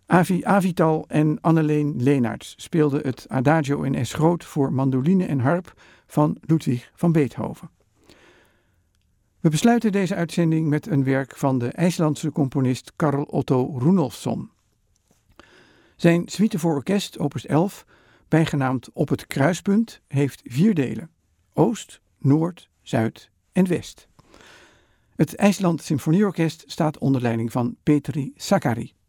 Avi Avital en Anneleen Leenaerts speelden het Adagio in S groot voor mandoline en harp van Ludwig van Beethoven. We besluiten deze uitzending met een werk van de IJslandse componist Karl Otto Runolfsson. Zijn suite voor orkest, opus 11, bijgenaamd Op het kruispunt, heeft 4 delen: Oost, Noord, Zuid en West. Het IJsland Symfonieorkest staat onder leiding van Petri Sakari.